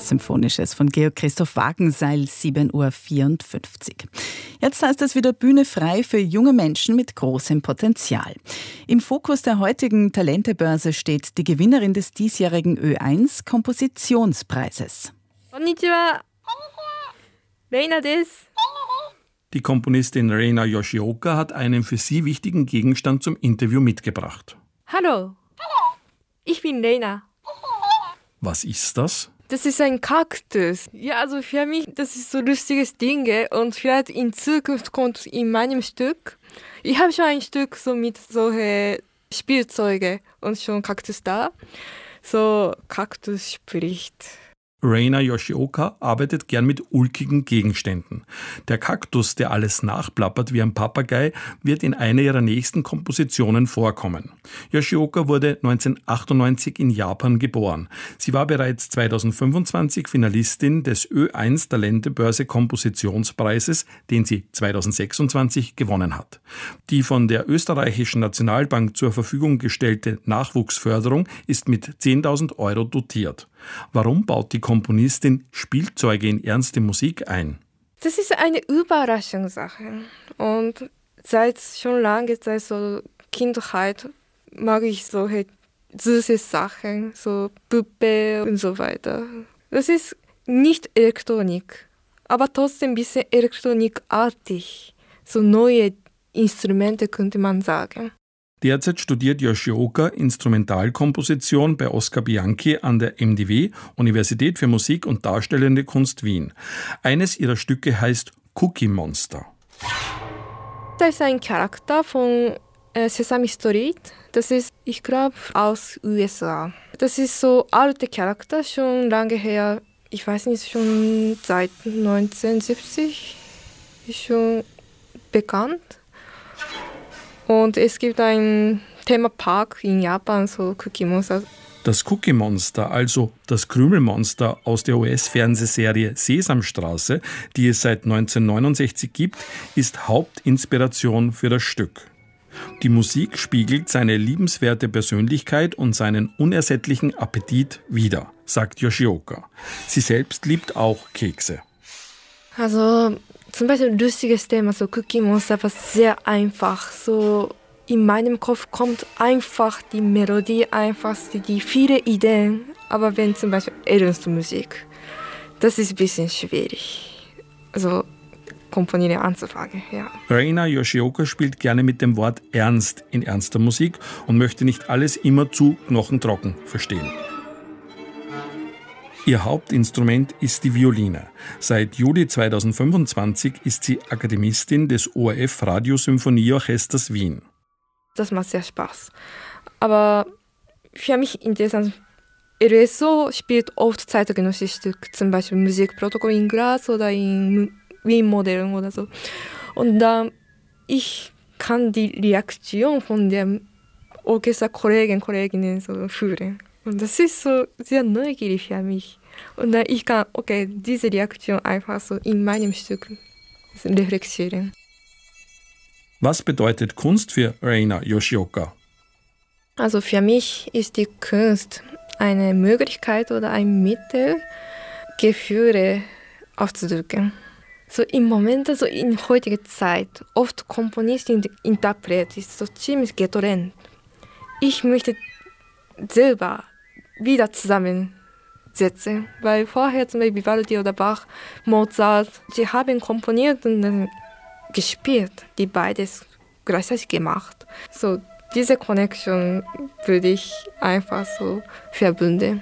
Symphonisches von Georg Christoph Wagenseil, 7.54 Uhr. Jetzt heißt es wieder Bühne frei für junge Menschen mit großem Potenzial. Im Fokus der heutigen Talentebörse steht die Gewinnerin des diesjährigen Ö1 Kompositionspreises. Konnichiwa. Reina desu. Die Komponistin Reina Yoshioka hat einen für sie wichtigen Gegenstand zum Interview mitgebracht. Hallo. Ich bin Reina. Was ist das? Das ist ein Kaktus. Ja, also für mich, das ist so ein lustiges Ding. Und vielleicht in Zukunft kommt in meinem Stück. Ich habe schon ein Stück so mit solchen Spielzeugen und schon Kaktus da. So, Kaktus spricht. Reina Yoshioka arbeitet gern mit ulkigen Gegenständen. Der Kaktus, der alles nachplappert wie ein Papagei, wird in einer ihrer nächsten Kompositionen vorkommen. Yoshioka wurde 1998 in Japan geboren. Sie war bereits 2025 Finalistin des Ö1 Talentebörse Kompositionspreises, den sie 2026 gewonnen hat. Die von der österreichischen Nationalbank zur Verfügung gestellte Nachwuchsförderung ist mit 10.000 Euro dotiert. Warum baut die Komponistin Spielzeuge in ernste Musik ein? Das ist eine Überraschungssache. Und seit schon lange Zeit, so Kindheit, mag ich solche süße Sachen, so Puppe und so weiter. Das ist nicht Elektronik, aber trotzdem ein bisschen elektronikartig. So neue Instrumente könnte man sagen. Derzeit studiert Yoshioka Instrumentalkomposition bei Oscar Bianchi an der MDW, Universität für Musik und Darstellende Kunst Wien. Eines ihrer Stücke heißt Cookie Monster. Das ist ein Charakter von Sesame Street. Das ist, ich glaube, aus USA. Das ist so alte Charakter, schon lange her. Ich weiß nicht, schon seit 1970 ist schon bekannt. Und es gibt einen Themapark in Japan, so Cookie Monster. Das Cookie Monster, also das Krümelmonster aus der US-Fernsehserie Sesamstraße, die es seit 1969 gibt, ist Hauptinspiration für das Stück. Die Musik spiegelt seine liebenswerte Persönlichkeit und seinen unersättlichen Appetit wider, sagt Yoshioka. Sie selbst liebt auch Kekse. Also zum Beispiel ein lustiges Thema, so Cookie Monster, war sehr einfach. So in meinem Kopf kommt einfach die Melodie, einfach die viele Ideen. Aber wenn zum Beispiel ernste Musik, das ist ein bisschen schwierig. Also komponieren anzufangen, ja. Reina Yoshioka spielt gerne mit dem Wort Ernst in ernster Musik und möchte nicht alles immer zu knochentrocken verstehen. Ihr Hauptinstrument ist die Violine. Seit Juli 2025 ist sie Akademistin des ORF Radiosymphonieorchesters Wien. Das macht sehr Spaß. Aber für mich interessant, RSO spielt oft zeitgenössische Stücke, zum Beispiel Musikprotokoll in Graz oder in Wien-Modellen oder so. Und dann, ich kann die Reaktion von den Orchesterkolleginnen so fühlen. Und das ist so sehr neugierig für mich. Und dann ich kann, diese Reaktion einfach so in meinem Stück reflektieren. Was bedeutet Kunst für Reina Yoshioka? Also für mich ist die Kunst eine Möglichkeit oder ein Mittel, Gefühle auszudrücken. So im Moment, so in heutiger Zeit, oft Komponist und Interpret ist so ziemlich getrennt. Ich möchte selber wieder zusammensetzen, weil vorher zum Beispiel Vivaldi oder Bach, Mozart, sie haben komponiert und dann gespielt, die beides gleichzeitig gemacht. So diese Connection würde ich einfach so verbinden.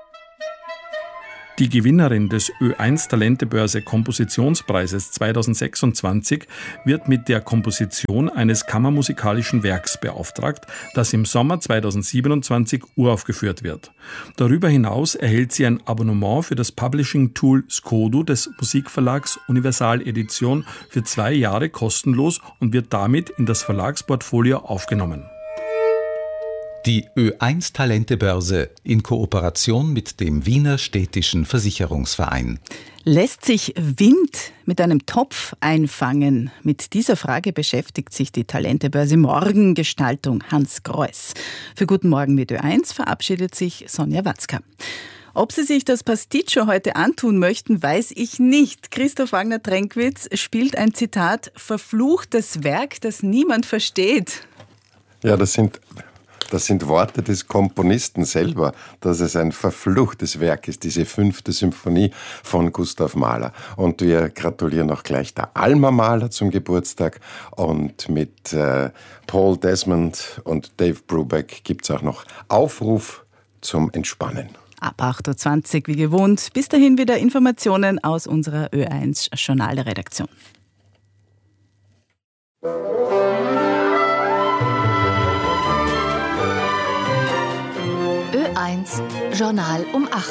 Die Gewinnerin des Ö1 Talentebörse Kompositionspreises 2026 wird mit der Komposition eines kammermusikalischen Werks beauftragt, das im Sommer 2027 uraufgeführt wird. Darüber hinaus erhält sie ein Abonnement für das Publishing-Tool Skodo des Musikverlags Universal Edition für 2 Jahre kostenlos und wird damit in das Verlagsportfolio aufgenommen. Die Ö1 Talentebörse in Kooperation mit dem Wiener Städtischen Versicherungsverein. Lässt sich Wind mit einem Topf einfangen? Mit dieser Frage beschäftigt sich die Talentebörse Morgengestaltung Hans Greuß. Für Guten Morgen mit Ö1 verabschiedet sich Sonja Watzka. Ob Sie sich das Pasticcio heute antun möchten, weiß ich nicht. Christoph Wagner-Tränkwitz spielt ein Zitat verfluchtes Werk, das niemand versteht. Ja, das sind Worte des Komponisten selber, dass es ein verfluchtes Werk ist, diese 5. Symphonie von Gustav Mahler. Und wir gratulieren auch gleich der Alma Mahler zum Geburtstag. Und mit Paul Desmond und Dave Brubeck gibt es auch noch Aufruf zum Entspannen. Ab 8.20 Uhr wie gewohnt. Bis dahin wieder Informationen aus unserer Ö1 Journalredaktion. Ö1 Journal um 8.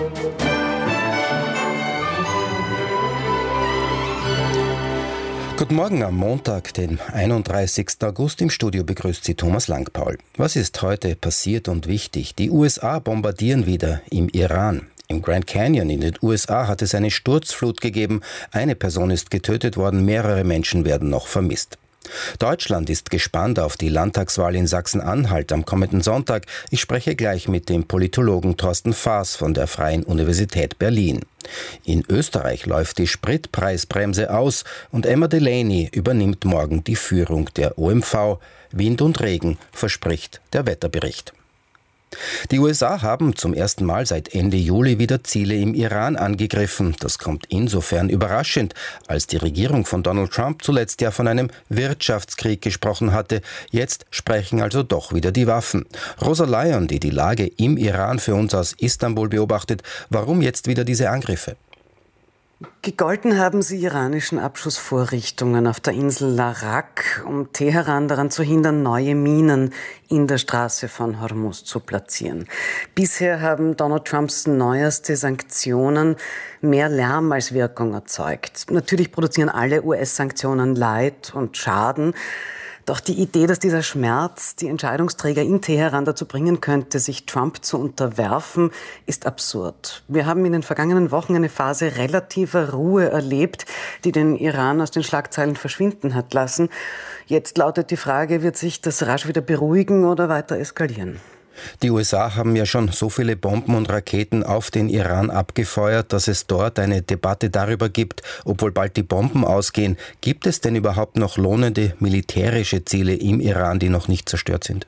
Guten Morgen am Montag, den 31. August. Im Studio begrüßt Sie Thomas Langpaul. Was ist heute passiert und wichtig? Die USA bombardieren wieder im Iran. Im Grand Canyon in den USA hat es eine Sturzflut gegeben. Eine Person ist getötet worden, mehrere Menschen werden noch vermisst. Deutschland ist gespannt auf die Landtagswahl in Sachsen-Anhalt am kommenden Sonntag. Ich spreche gleich mit dem Politologen Thorsten Faas von der Freien Universität Berlin. In Österreich läuft die Spritpreisbremse aus und Emma Delaney übernimmt morgen die Führung der OMV. Wind und Regen verspricht der Wetterbericht. Die USA haben zum ersten Mal seit Ende Juli wieder Ziele im Iran angegriffen. Das kommt insofern überraschend, als die Regierung von Donald Trump zuletzt ja von einem Wirtschaftskrieg gesprochen hatte. Jetzt sprechen also doch wieder die Waffen. Rosa Lyon, die die Lage im Iran für uns aus Istanbul beobachtet, warum jetzt wieder diese Angriffe? Gegolten haben sie iranischen Abschussvorrichtungen auf der Insel Larak, um Teheran daran zu hindern, neue Minen in der Straße von Hormuz zu platzieren. Bisher haben Donald Trumps neueste Sanktionen mehr Lärm als Wirkung erzeugt. Natürlich produzieren alle US-Sanktionen Leid und Schaden. Doch die Idee, dass dieser Schmerz die Entscheidungsträger in Teheran dazu bringen könnte, sich Trump zu unterwerfen, ist absurd. Wir haben in den vergangenen Wochen eine Phase relativer Ruhe erlebt, die den Iran aus den Schlagzeilen verschwinden hat lassen. Jetzt lautet die Frage, wird sich das rasch wieder beruhigen oder weiter eskalieren? Die USA haben ja schon so viele Bomben und Raketen auf den Iran abgefeuert, dass es dort eine Debatte darüber gibt, ob wohl bald die Bomben ausgehen. Gibt es denn überhaupt noch lohnende militärische Ziele im Iran, die noch nicht zerstört sind?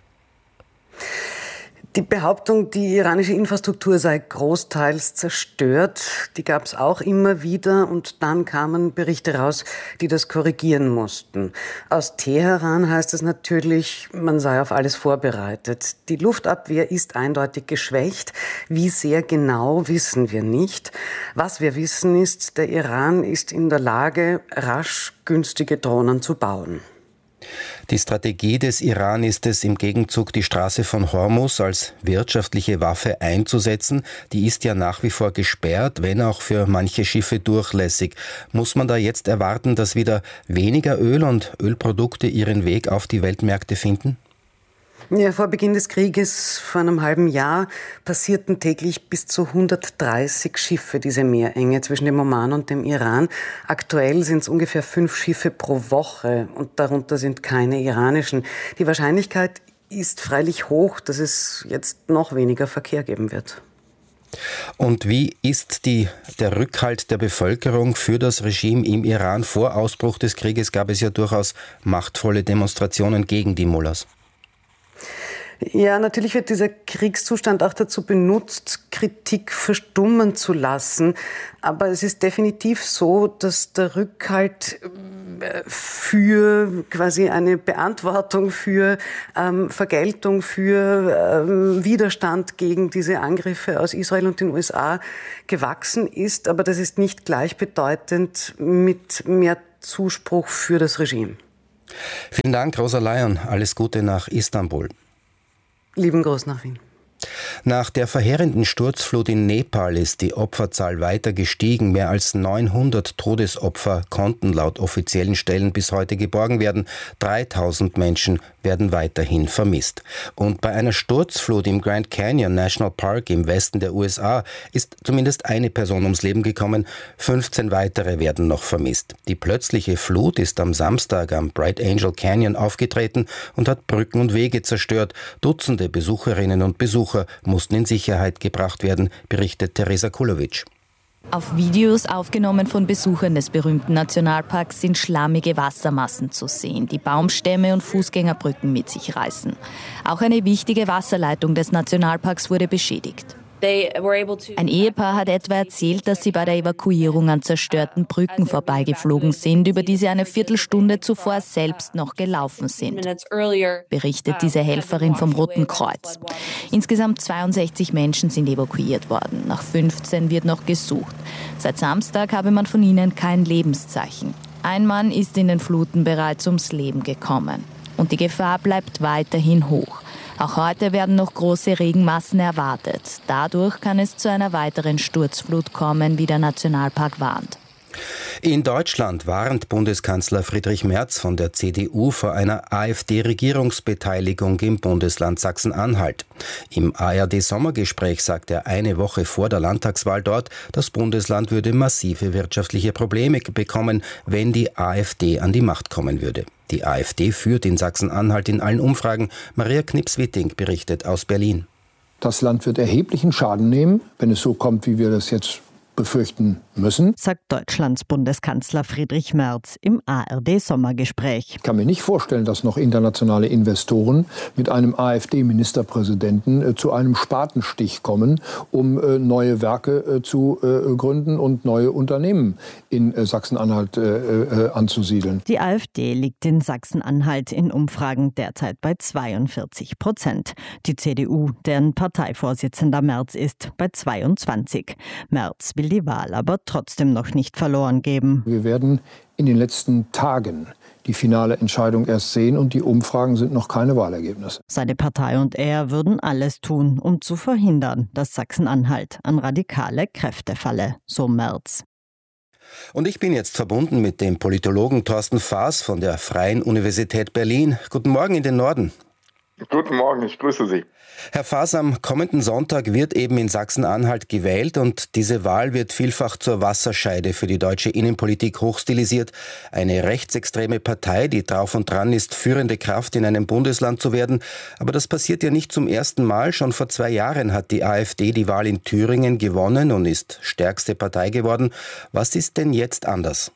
Die Behauptung, die iranische Infrastruktur sei großteils zerstört, die gab es auch immer wieder und dann kamen Berichte raus, die das korrigieren mussten. Aus Teheran heißt es natürlich, man sei auf alles vorbereitet. Die Luftabwehr ist eindeutig geschwächt. Wie sehr genau, wissen wir nicht. Was wir wissen ist, der Iran ist in der Lage, rasch günstige Drohnen zu bauen. Die Strategie des Iran ist es, im Gegenzug die Straße von Hormuz als wirtschaftliche Waffe einzusetzen. Die ist ja nach wie vor gesperrt, wenn auch für manche Schiffe durchlässig. Muss man da jetzt erwarten, dass wieder weniger Öl und Ölprodukte ihren Weg auf die Weltmärkte finden? Ja, vor Beginn des Krieges vor einem halben Jahr passierten täglich bis zu 130 Schiffe diese Meerenge zwischen dem Oman und dem Iran. Aktuell sind es ungefähr 5 Schiffe pro Woche und darunter sind keine iranischen. Die Wahrscheinlichkeit ist freilich hoch, dass es jetzt noch weniger Verkehr geben wird. Und wie ist der Rückhalt der Bevölkerung für das Regime im Iran? Vor Ausbruch des Krieges gab es ja durchaus machtvolle Demonstrationen gegen die Mullahs. Ja, natürlich wird dieser Kriegszustand auch dazu benutzt, Kritik verstummen zu lassen. Aber es ist definitiv so, dass der Rückhalt für quasi eine Beantwortung, für Vergeltung, für Widerstand gegen diese Angriffe aus Israel und den USA gewachsen ist. Aber das ist nicht gleichbedeutend mit mehr Zuspruch für das Regime. Vielen Dank, Rosa Lyon. Alles Gute nach Istanbul. Lieben Gruß nach Wien. Nach der verheerenden Sturzflut in Nepal ist die Opferzahl weiter gestiegen. Mehr als 900 Todesopfer konnten laut offiziellen Stellen bis heute geborgen werden. 3000 Menschen werden weiterhin vermisst. Und bei einer Sturzflut im Grand Canyon National Park im Westen der USA ist zumindest eine Person ums Leben gekommen. 15 weitere werden noch vermisst. Die plötzliche Flut ist am Samstag am Bright Angel Canyon aufgetreten und hat Brücken und Wege zerstört. Dutzende Besucherinnen und Besucher Besucher mussten in Sicherheit gebracht werden, berichtet Teresa Kulovic. Auf Videos, aufgenommen von Besuchern des berühmten Nationalparks, sind schlammige Wassermassen zu sehen, die Baumstämme und Fußgängerbrücken mit sich reißen. Auch eine wichtige Wasserleitung des Nationalparks wurde beschädigt. Ein Ehepaar hat etwa erzählt, dass sie bei der Evakuierung an zerstörten Brücken vorbeigeflogen sind, über die sie eine Viertelstunde zuvor selbst noch gelaufen sind, berichtet diese Helferin vom Roten Kreuz. Insgesamt 62 Menschen sind evakuiert worden. Nach 15 wird noch gesucht. Seit Samstag habe man von ihnen kein Lebenszeichen. Ein Mann ist in den Fluten bereits ums Leben gekommen. Und die Gefahr bleibt weiterhin hoch. Auch heute werden noch große Regenmassen erwartet. Dadurch kann es zu einer weiteren Sturzflut kommen, wie der Nationalpark warnt. In Deutschland warnt Bundeskanzler Friedrich Merz von der CDU vor einer AfD-Regierungsbeteiligung im Bundesland Sachsen-Anhalt. Im ARD-Sommergespräch sagt er eine Woche vor der Landtagswahl dort, das Bundesland würde massive wirtschaftliche Probleme bekommen, wenn die AfD an die Macht kommen würde. Die AfD führt in Sachsen-Anhalt in allen Umfragen. Maria Knips-Witting berichtet aus Berlin. Das Land wird erheblichen Schaden nehmen, wenn es so kommt, wie wir das jetzt befürchten müssen, sagt Deutschlands Bundeskanzler Friedrich Merz im ARD-Sommergespräch. Ich kann mir nicht vorstellen, dass noch internationale Investoren mit einem AfD-Ministerpräsidenten zu einem Spatenstich kommen, um neue Werke zu gründen und neue Unternehmen in Sachsen-Anhalt anzusiedeln. Die AfD liegt in Sachsen-Anhalt in Umfragen derzeit bei 42%. Die CDU, deren Parteivorsitzender Merz ist, bei 22%. Merz will die Wahl aber trotzdem noch nicht verloren geben. Wir werden in den letzten Tagen die finale Entscheidung erst sehen und die Umfragen sind noch keine Wahlergebnisse. Seine Partei und er würden alles tun, um zu verhindern, dass Sachsen-Anhalt an radikale Kräfte falle, so Merz. Und ich bin jetzt verbunden mit dem Politologen Thorsten Faas von der Freien Universität Berlin. Guten Morgen in den Norden. Guten Morgen, ich grüße Sie. Herr Faas, am kommenden Sonntag wird eben in Sachsen-Anhalt gewählt und diese Wahl wird vielfach zur Wasserscheide für die deutsche Innenpolitik hochstilisiert. Eine rechtsextreme Partei, die drauf und dran ist, führende Kraft in einem Bundesland zu werden. Aber das passiert ja nicht zum ersten Mal. Schon vor 2 Jahren hat die AfD die Wahl in Thüringen gewonnen und ist stärkste Partei geworden. Was ist denn jetzt anders?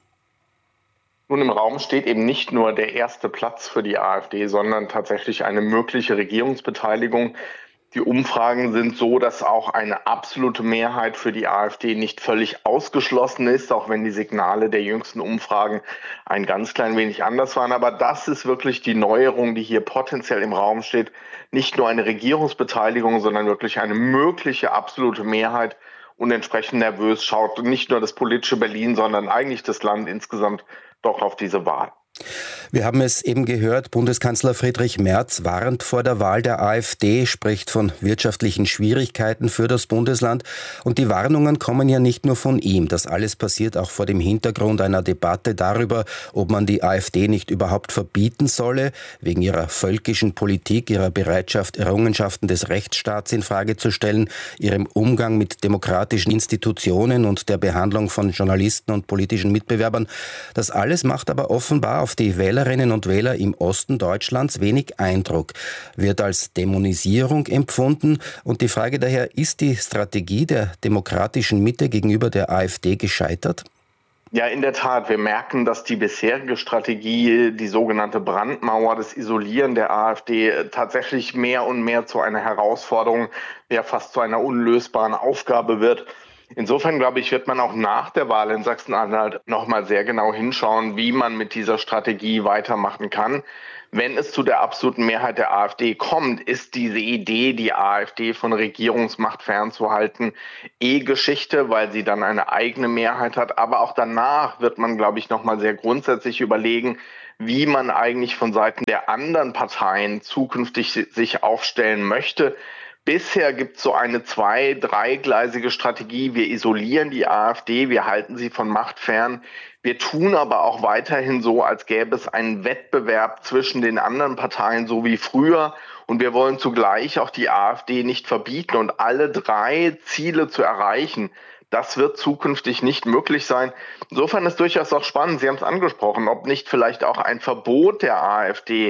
Nun, im Raum steht eben nicht nur der erste Platz für die AfD, sondern tatsächlich eine mögliche Regierungsbeteiligung. Die Umfragen sind so, dass auch eine absolute Mehrheit für die AfD nicht völlig ausgeschlossen ist, auch wenn die Signale der jüngsten Umfragen ein ganz klein wenig anders waren. Aber das ist wirklich die Neuerung, die hier potenziell im Raum steht. Nicht nur eine Regierungsbeteiligung, sondern wirklich eine mögliche absolute Mehrheit. Und entsprechend nervös schaut nicht nur das politische Berlin, sondern eigentlich das Land insgesamt doch auf diese Wahl. Wir haben es eben gehört, Bundeskanzler Friedrich Merz warnt vor der Wahl der AfD, spricht von wirtschaftlichen Schwierigkeiten für das Bundesland. Und die Warnungen kommen ja nicht nur von ihm. Das alles passiert auch vor dem Hintergrund einer Debatte darüber, ob man die AfD nicht überhaupt verbieten solle, wegen ihrer völkischen Politik, ihrer Bereitschaft, Errungenschaften des Rechtsstaats in Frage zu stellen, ihrem Umgang mit demokratischen Institutionen und der Behandlung von Journalisten und politischen Mitbewerbern. Das alles macht aber offenbar auf die Wählerinnen und Wähler im Osten Deutschlands wenig Eindruck, wird als Dämonisierung empfunden. Und die Frage daher, ist die Strategie der demokratischen Mitte gegenüber der AfD gescheitert? Ja, in der Tat. Wir merken, dass die bisherige Strategie, die sogenannte Brandmauer, das Isolieren der AfD, tatsächlich mehr und mehr zu einer Herausforderung, ja fast zu einer unlösbaren Aufgabe wird. Insofern, glaube ich, wird man auch nach der Wahl in Sachsen-Anhalt nochmal sehr genau hinschauen, wie man mit dieser Strategie weitermachen kann. Wenn es zu der absoluten Mehrheit der AfD kommt, ist diese Idee, die AfD von Regierungsmacht fernzuhalten, Geschichte, weil sie dann eine eigene Mehrheit hat. Aber auch danach wird man, glaube ich, nochmal sehr grundsätzlich überlegen, wie man eigentlich von Seiten der anderen Parteien zukünftig sich aufstellen möchte. Bisher gibt es so eine 2-, 3-gleisige Strategie. Wir isolieren die AfD, wir halten sie von Macht fern. Wir tun aber auch weiterhin so, als gäbe es einen Wettbewerb zwischen den anderen Parteien, so wie früher. Und wir wollen zugleich auch die AfD nicht verbieten und alle 3 Ziele zu erreichen. Das wird zukünftig nicht möglich sein. Insofern ist durchaus auch spannend, Sie haben es angesprochen, ob nicht vielleicht auch ein Verbot der AfD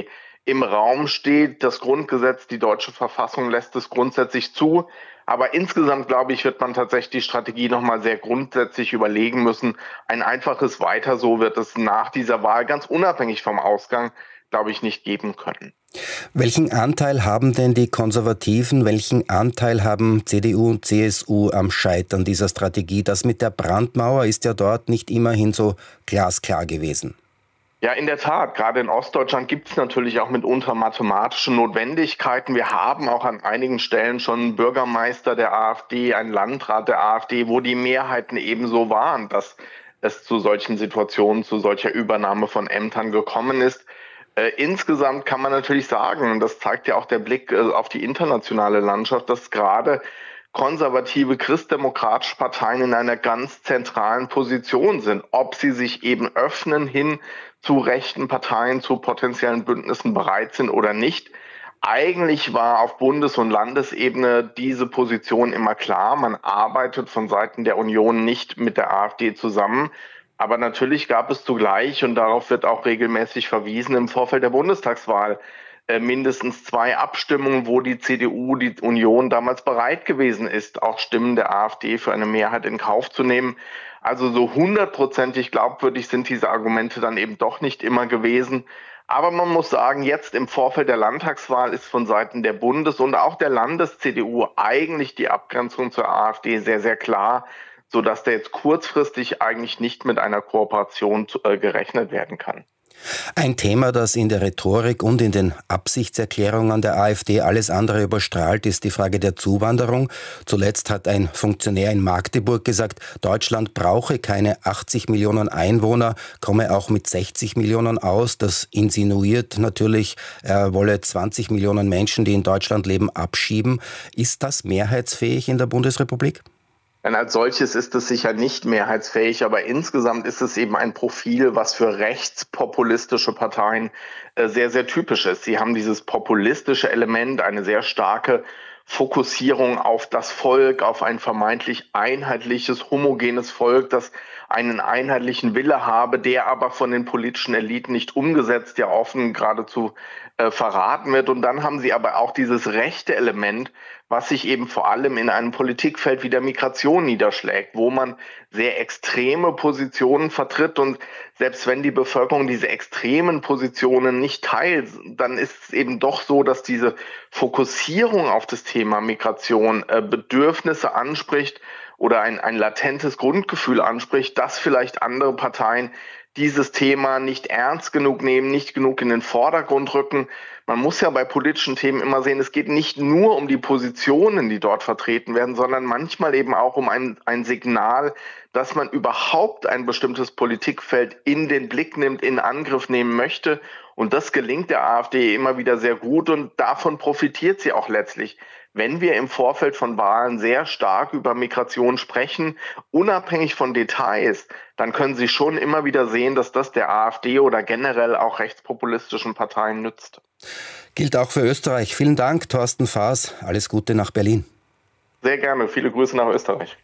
im Raum steht. Das Grundgesetz, die deutsche Verfassung lässt es grundsätzlich zu. Aber insgesamt, glaube ich, wird man tatsächlich die Strategie nochmal sehr grundsätzlich überlegen müssen. Ein einfaches Weiter so wird es nach dieser Wahl ganz unabhängig vom Ausgang, glaube ich, nicht geben können. Welchen Anteil haben denn die Konservativen, welchen Anteil haben CDU und CSU am Scheitern dieser Strategie? Das mit der Brandmauer ist ja dort nicht immerhin so glasklar gewesen. Ja, in der Tat. Gerade in Ostdeutschland gibt es natürlich auch mitunter mathematische Notwendigkeiten. Wir haben auch an einigen Stellen schon einen Bürgermeister der AfD, einen Landrat der AfD, wo die Mehrheiten ebenso waren, dass es zu solchen Situationen, zu solcher Übernahme von Ämtern gekommen ist. Insgesamt kann man natürlich sagen, und das zeigt ja auch der Blick auf die internationale Landschaft, dass gerade konservative christdemokratische Parteien in einer ganz zentralen Position sind. Ob sie sich eben öffnen hin zu rechten Parteien, zu potenziellen Bündnissen bereit sind oder nicht. Eigentlich war auf Bundes- und Landesebene diese Position immer klar. Man arbeitet von Seiten der Union nicht mit der AfD zusammen. Aber natürlich gab es zugleich, und darauf wird auch regelmäßig verwiesen, im Vorfeld der Bundestagswahl mindestens 2 Abstimmungen, wo die CDU, die Union damals bereit gewesen ist, auch Stimmen der AfD für eine Mehrheit in Kauf zu nehmen. Also so 100%ig glaubwürdig sind diese Argumente dann eben doch nicht immer gewesen. Aber man muss sagen, jetzt im Vorfeld der Landtagswahl ist von Seiten der Bundes- und auch der Landes-CDU eigentlich die Abgrenzung zur AfD sehr, sehr klar, sodass da jetzt kurzfristig eigentlich nicht mit einer Kooperation gerechnet werden kann. Ein Thema, das in der Rhetorik und in den Absichtserklärungen der AfD alles andere überstrahlt, ist die Frage der Zuwanderung. Zuletzt hat ein Funktionär in Magdeburg gesagt, Deutschland brauche keine 80 Millionen Einwohner, komme auch mit 60 Millionen aus. Das insinuiert natürlich, er wolle 20 Millionen Menschen, die in Deutschland leben, abschieben. Ist das mehrheitsfähig in der Bundesrepublik? Als solches ist es sicher nicht mehrheitsfähig, aber insgesamt ist es eben ein Profil, was für rechtspopulistische Parteien sehr, sehr typisch ist. Sie haben dieses populistische Element, eine sehr starke Fokussierung auf das Volk, auf ein vermeintlich einheitliches, homogenes Volk, das einen einheitlichen Wille habe, der aber von den politischen Eliten nicht umgesetzt, ja offen geradezu verraten wird. Und dann haben sie aber auch dieses rechte Element, was sich eben vor allem in einem Politikfeld wie der Migration niederschlägt, wo man sehr extreme Positionen vertritt. Und selbst wenn die Bevölkerung diese extremen Positionen nicht teilt, dann ist es eben doch so, dass diese Fokussierung auf das Thema Migration Bedürfnisse anspricht oder ein latentes Grundgefühl anspricht, dass vielleicht andere Parteien dieses Thema nicht ernst genug nehmen, nicht genug in den Vordergrund rücken. Man muss ja bei politischen Themen immer sehen, es geht nicht nur um die Positionen, die dort vertreten werden, sondern manchmal eben auch um ein Signal, dass man überhaupt ein bestimmtes Politikfeld in den Blick nimmt, in Angriff nehmen möchte. Und das gelingt der AfD immer wieder sehr gut und davon profitiert sie auch letztlich. Wenn wir im Vorfeld von Wahlen sehr stark über Migration sprechen, unabhängig von Details, dann können Sie schon immer wieder sehen, dass das der AfD oder generell auch rechtspopulistischen Parteien nützt. Gilt auch für Österreich. Vielen Dank, Thorsten Faas. Alles Gute nach Berlin. Sehr gerne. Viele Grüße nach Österreich.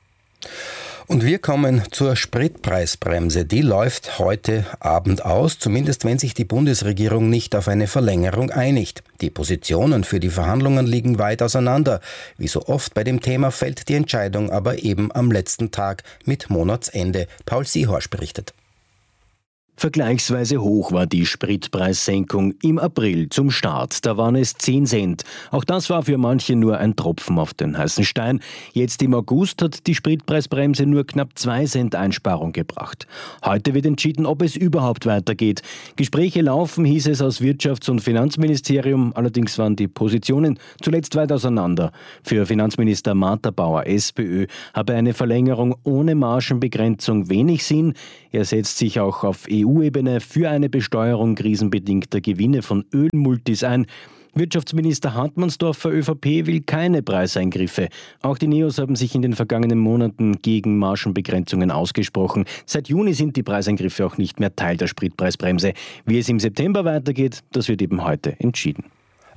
Und wir kommen zur Spritpreisbremse. Die läuft heute Abend aus, zumindest wenn sich die Bundesregierung nicht auf eine Verlängerung einigt. Die Positionen für die Verhandlungen liegen weit auseinander. Wie so oft bei dem Thema fällt die Entscheidung aber eben am letzten Tag mit Monatsende. Paul Siehorsch berichtet. Vergleichsweise hoch war die Spritpreissenkung im April zum Start. Da waren es 10 Cent. Auch das war für manche nur ein Tropfen auf den heißen Stein. Jetzt im August hat die Spritpreisbremse nur knapp 2 Cent Einsparung gebracht. Heute wird entschieden, ob es überhaupt weitergeht. Gespräche laufen, hieß es aus Wirtschafts- und Finanzministerium. Allerdings waren die Positionen zuletzt weit auseinander. Für Finanzminister Martha Bauer, SPÖ, habe eine Verlängerung ohne Margenbegrenzung wenig Sinn. Er setzt sich auch auf EU-Ebene für eine Besteuerung krisenbedingter Gewinne von Ölmultis ein. Wirtschaftsminister Hartmannsdorfer, ÖVP, will keine Preiseingriffe. Auch die Neos haben sich in den vergangenen Monaten gegen Margenbegrenzungen ausgesprochen. Seit Juni sind die Preiseingriffe auch nicht mehr Teil der Spritpreisbremse. Wie es im September weitergeht, das wird eben heute entschieden.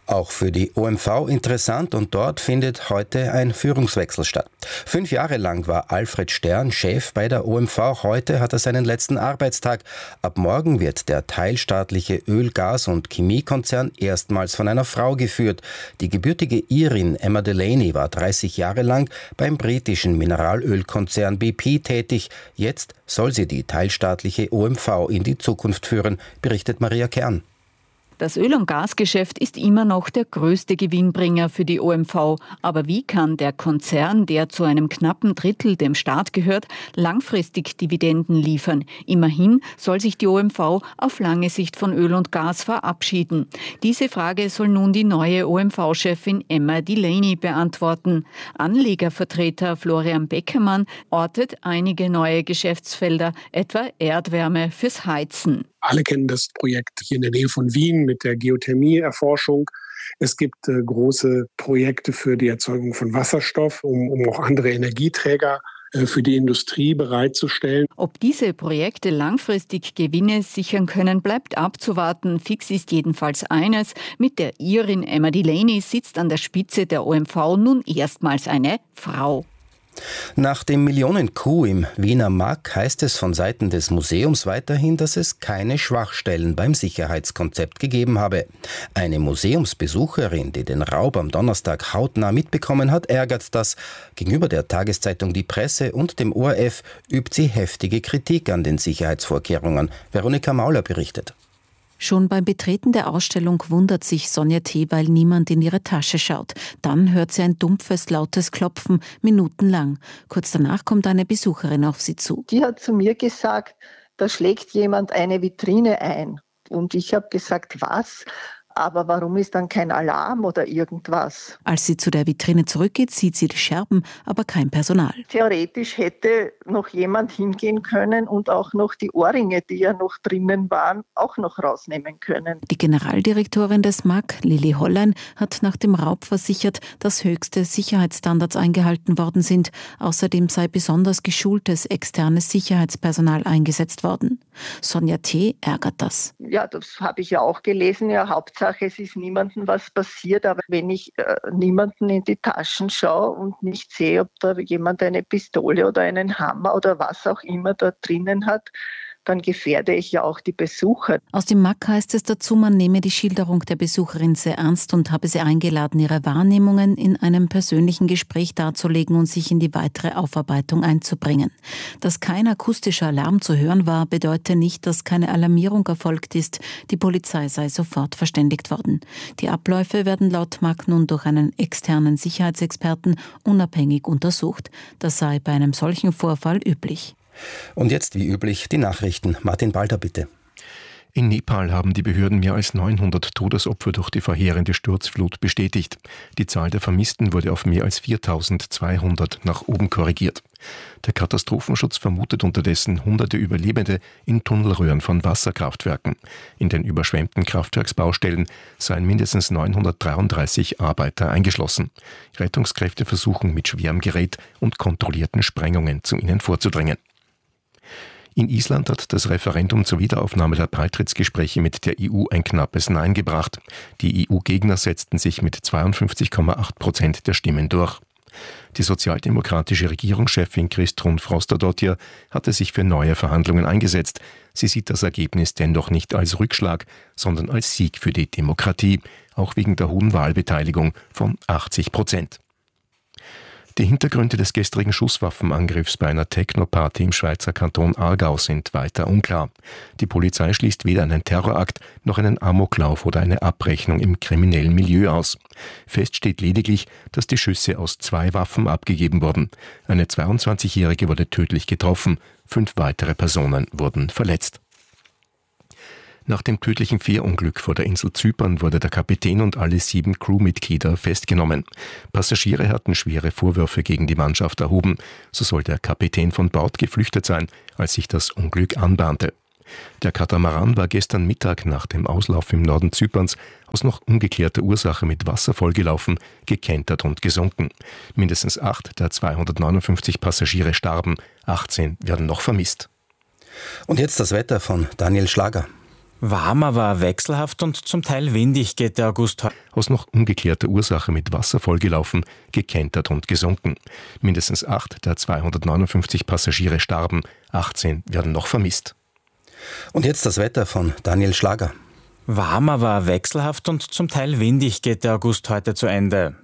Auch für die OMV interessant und dort findet heute ein Führungswechsel statt. 5 Jahre lang war Alfred Stern Chef bei der OMV, heute hat er seinen letzten Arbeitstag. Ab morgen wird der teilstaatliche Öl-, Gas- und Chemiekonzern erstmals von einer Frau geführt. Die gebürtige Irin Emma Delaney war 30 Jahre lang beim britischen Mineralölkonzern BP tätig. Jetzt soll sie die teilstaatliche OMV in die Zukunft führen, berichtet Maria Kern. Das Öl- und Gasgeschäft ist immer noch der größte Gewinnbringer für die OMV. Aber wie kann der Konzern, der zu einem knappen Drittel dem Staat gehört, langfristig Dividenden liefern? Immerhin soll sich die OMV auf lange Sicht von Öl und Gas verabschieden. Diese Frage soll nun die neue OMV-Chefin Emma Delaney beantworten. Anlegervertreter Florian Beckermann ortet einige neue Geschäftsfelder, etwa Erdwärme fürs Heizen. Alle kennen das Projekt hier in der Nähe von Wien mit der Geothermie-Erforschung. Es gibt große Projekte für die Erzeugung von Wasserstoff, um auch andere Energieträger für die Industrie bereitzustellen. Ob diese Projekte langfristig Gewinne sichern können, bleibt abzuwarten. Fix ist jedenfalls eines: Mit der Irin Emma Delaney sitzt an der Spitze der OMV nun erstmals eine Frau. Nach dem Millionen-Coup im Wiener Mack heißt es von Seiten des Museums weiterhin, dass es keine Schwachstellen beim Sicherheitskonzept gegeben habe. Eine Museumsbesucherin, die den Raub am Donnerstag hautnah mitbekommen hat, ärgert das. Gegenüber der Tageszeitung Die Presse und dem ORF übt sie heftige Kritik an den Sicherheitsvorkehrungen. Veronika Mauler berichtet. Schon beim Betreten der Ausstellung wundert sich Sonja T., weil niemand in ihre Tasche schaut. Dann hört sie ein dumpfes, lautes Klopfen, minutenlang. Kurz danach kommt eine Besucherin auf sie zu. Die hat zu mir gesagt, da schlägt jemand eine Vitrine ein. Und ich habe gesagt, was? Aber warum ist dann kein Alarm oder irgendwas? Als sie zu der Vitrine zurückgeht, sieht sie die Scherben, aber kein Personal. Theoretisch hätte noch jemand hingehen können und auch noch die Ohrringe, die ja noch drinnen waren, auch noch rausnehmen können. Die Generaldirektorin des MAK, Lili Hollein, hat nach dem Raub versichert, dass höchste Sicherheitsstandards eingehalten worden sind. Außerdem sei besonders geschultes externes Sicherheitspersonal eingesetzt worden. Sonja T. ärgert das. Ja, das habe ich ja auch gelesen. Ja, Hauptsache es ist niemandem was passiert, aber wenn ich niemanden in die Taschen schaue und nicht sehe, ob da jemand eine Pistole oder einen Hammer oder was auch immer da drinnen hat, dann gefährde ich ja auch die Besucher. Aus dem MAK heißt es dazu, man nehme die Schilderung der Besucherin sehr ernst und habe sie eingeladen, ihre Wahrnehmungen in einem persönlichen Gespräch darzulegen und sich in die weitere Aufarbeitung einzubringen. Dass kein akustischer Alarm zu hören war, bedeutet nicht, dass keine Alarmierung erfolgt ist. Die Polizei sei sofort verständigt worden. Die Abläufe werden laut MAK nun durch einen externen Sicherheitsexperten unabhängig untersucht. Das sei bei einem solchen Vorfall üblich. Und jetzt, wie üblich, die Nachrichten. Martin Balder, bitte. In Nepal haben die Behörden mehr als 900 Todesopfer durch die verheerende Sturzflut bestätigt. Die Zahl der Vermissten wurde auf mehr als 4.200 nach oben korrigiert. Der Katastrophenschutz vermutet unterdessen hunderte Überlebende in Tunnelröhren von Wasserkraftwerken. In den überschwemmten Kraftwerksbaustellen seien mindestens 933 Arbeiter eingeschlossen. Rettungskräfte versuchen mit schwerem Gerät und kontrollierten Sprengungen zu ihnen vorzudringen. In Island hat das Referendum zur Wiederaufnahme der Beitrittsgespräche mit der EU ein knappes Nein gebracht. Die EU-Gegner setzten sich mit 52,8% der Stimmen durch. Die sozialdemokratische Regierungschefin Kristrún Frostadóttir hatte sich für neue Verhandlungen eingesetzt. Sie sieht das Ergebnis dennoch nicht als Rückschlag, sondern als Sieg für die Demokratie, auch wegen der hohen Wahlbeteiligung von 80%. Die Hintergründe des gestrigen Schusswaffenangriffs bei einer Techno-Party im Schweizer Kanton Aargau sind weiter unklar. Die Polizei schließt weder einen Terrorakt noch einen Amoklauf oder eine Abrechnung im kriminellen Milieu aus. Fest steht lediglich, dass die Schüsse aus 2 Waffen abgegeben wurden. Eine 22-Jährige wurde tödlich getroffen, 5 weitere Personen wurden verletzt. Nach dem tödlichen Fährunglück vor der Insel Zypern wurde der Kapitän und alle 7 Crewmitglieder festgenommen. Passagiere hatten schwere Vorwürfe gegen die Mannschaft erhoben. So soll der Kapitän von Bord geflüchtet sein, als sich das Unglück anbahnte. Der Katamaran war gestern Mittag nach dem Auslauf im Norden Zyperns aus noch ungeklärter Ursache mit Wasser vollgelaufen, gekentert und gesunken. Mindestens 8 der 259 Passagiere starben, 18 werden noch vermisst. Und jetzt das Wetter von Daniel Schlager. Warm, aber wechselhaft und zum Teil windig geht der August heute. Aus noch ungeklärter Ursache mit Wasser vollgelaufen, gekentert und gesunken. Mindestens 8 der 259 Passagiere starben, 18 werden noch vermisst. Und jetzt das Wetter von Daniel Schlager. Warm, aber wechselhaft und zum Teil windig geht der August heute zu Ende.